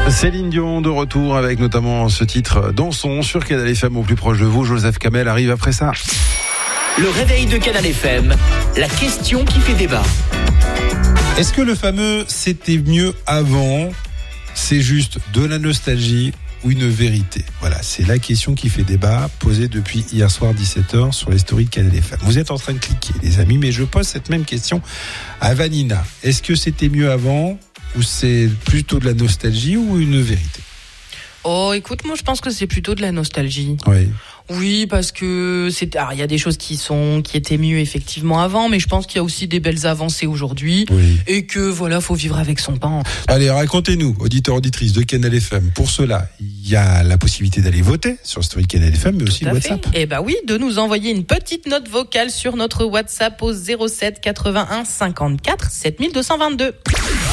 Céline Dion de retour avec notamment ce titre Dansons sur Canal FM au plus proche de vous. Joseph Kamel arrive après ça. Le réveil de Canal FM, la question qui fait débat. Est-ce que le fameux « c'était mieux avant » c'est juste de la nostalgie ou une vérité? Voilà, c'est la question qui fait débat, posée depuis hier soir 17h sur les stories de Canal FM. Vous êtes en train de cliquer, les amis, mais je pose cette même question à Vanina. Est-ce que c'était mieux avant ou c'est plutôt de la nostalgie ou une vérité? Oh, écoute, moi je pense que c'est plutôt de la nostalgie. Oui. Oui, parce que il y a des choses qui étaient mieux effectivement avant, mais je pense qu'il y a aussi des belles avancées aujourd'hui. Oui. Et que voilà, faut vivre avec son pain. Allez, racontez-nous, auditeurs, auditrices de Canal FM. Pour cela, il y a la possibilité d'aller voter sur le story Canal FM, mais aussi le WhatsApp. Eh ben oui, de nous envoyer une petite note vocale sur notre WhatsApp au 07 81 54 7222.